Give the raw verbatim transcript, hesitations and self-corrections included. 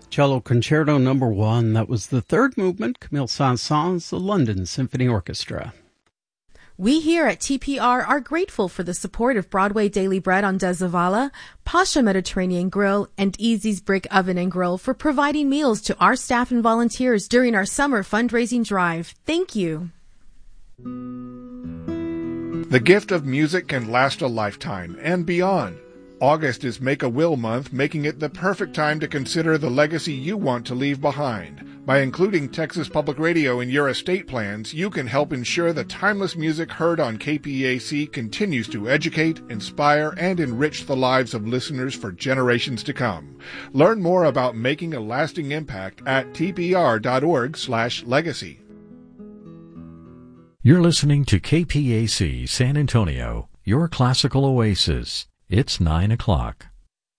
Cello Concerto Number One. That was the third movement, Camille Saint-Saëns, the London Symphony Orchestra. We here at T P R are grateful for the support of Broadway Daily Bread on Des Zavala, Pasha Mediterranean Grill, and Easy's Brick Oven and Grill for providing meals to our staff and volunteers during our summer fundraising drive. Thank you. The gift of music can last a lifetime and beyond. August is Make-A-Will Month, making it the perfect time to consider the legacy you want to leave behind. By including Texas Public Radio in your estate plans, you can help ensure the timeless music heard on K P A C continues to educate, inspire, and enrich the lives of listeners for generations to come. Learn more about making a lasting impact at t p r dot org slash legacy. You're listening to K P A C San Antonio, your classical oasis. It's nine o'clock.